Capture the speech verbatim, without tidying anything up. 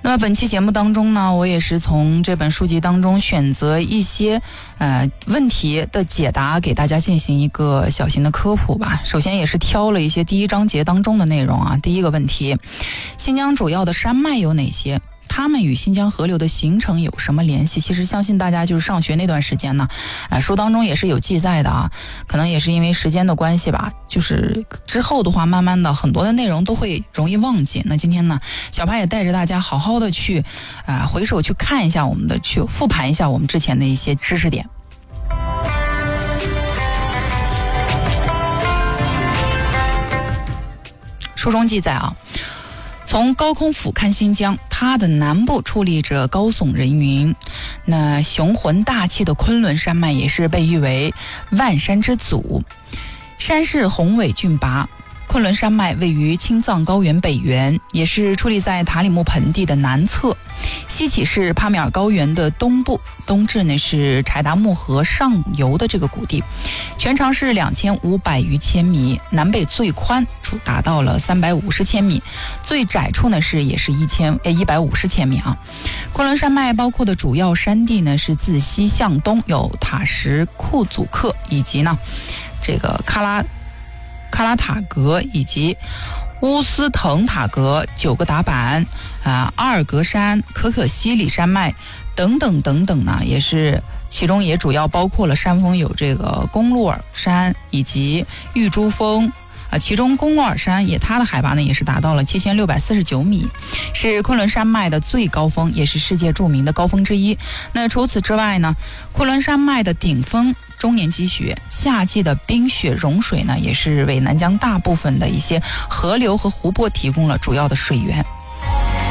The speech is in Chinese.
那么本期节目当中呢，我也是从这本书籍当中选择一些呃问题的解答，给大家进行一个小型的科普吧。首先也是挑了一些第一章节当中的内容啊。第一个问题，新疆主要的山脉有哪些？它们与新疆河流的形成有什么联系？其实相信大家就是上学那段时间呢，啊、呃，书当中也是有记载的啊。可能也是因为时间的关系吧，就是之后的话，慢慢的很多的内容都会容易忘记。那今天呢，小潘也带着大家好好的去啊、呃、回首去看一下我们的，去复盘一下我们之前的一些知识点。书中记载啊。从高空俯瞰新疆，它的南部矗立着高耸人云，那雄浑大气的昆仑山脉也是被誉为万山之祖，山势宏伟峻拔。昆仑山脉位于青藏高原北缘，也是矗立在塔里木盆地的南侧，西起是帕米尔高原的东部，东至呢是柴达木河上游的这个谷地，全长是两千五百余千米，南北最宽处达到了三百五十千米，最窄处呢是也是一千呃一百五十千米啊。昆仑山脉包括的主要山地呢是自西向东有塔什库祖克以及呢这个喀拉。喀拉塔格以及乌斯腾塔格、九个达坂、啊、阿尔格山、可可西里山脉等等等等呢，也是其中也主要包括了山峰有这个公路尔山以及玉珠峰。啊，其中公路尔山也它的海拔呢也是达到了七千六百四十九米，是昆仑山脉的最高峰，也是世界著名的高峰之一。那除此之外呢，昆仑山脉的顶峰终年积雪，夏季的冰雪融水呢，也是为南疆大部分的一些河流和湖泊提供了主要的水源。